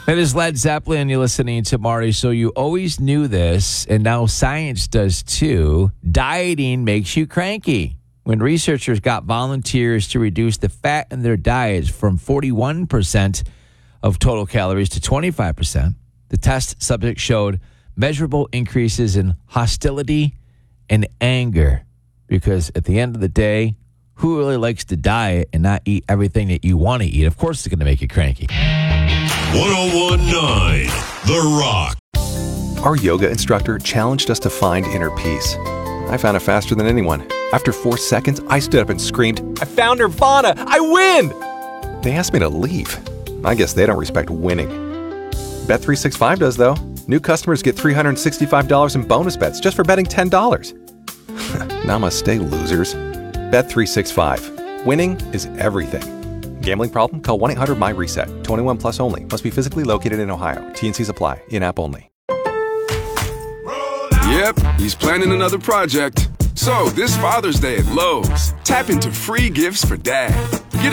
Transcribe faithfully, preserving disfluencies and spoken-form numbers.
That is Led Zeppelin. You're listening to Marty. So you always knew this, and now science does too. Dieting makes you cranky. When researchers got volunteers to reduce the fat in their diets from forty-one percent of total calories to twenty-five percent, the test subjects showed measurable increases in hostility and anger. Because at the end of the day, who really likes to diet and not eat everything that you want to eat? Of course, it's going to make you cranky. one oh one point nine The Rock. Our yoga instructor challenged us to find inner peace. I found it faster than anyone. After four seconds, I stood up and screamed, "I found Nirvana! I win!" They asked me to leave. I guess they don't respect winning. Bet three sixty-five does, though. New customers get three hundred sixty-five dollars in bonus bets just for betting ten dollars. Namaste, losers. Bet three sixty-five. Winning is everything. Gambling problem? Call one eight hundred my reset. twenty-one plus only. Must be physically located in Ohio. T and Cs apply. In-app only. Yep, he's planning another project. So, this Father's Day at Lowe's, tap into free gifts for Dad. Get